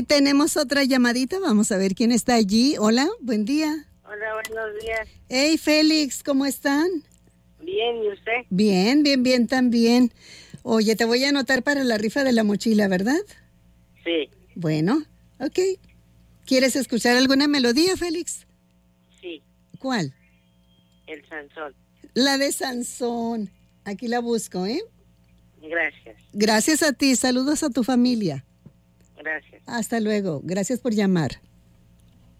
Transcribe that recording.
Y tenemos otra llamadita, vamos a ver quién está allí. Hola, buen día. Hola, buenos días. Hey, Félix, ¿cómo están? Bien, ¿y usted? Bien también. Oye, te voy a anotar para la rifa de la mochila, ¿verdad? Sí. Bueno, ok. ¿Quieres escuchar alguna melodía, Félix? Sí. ¿Cuál? El Sansón. La de Sansón. Aquí la busco, ¿eh? Gracias. Gracias a ti. Saludos a tu familia. Gracias. Hasta luego. Gracias por llamar.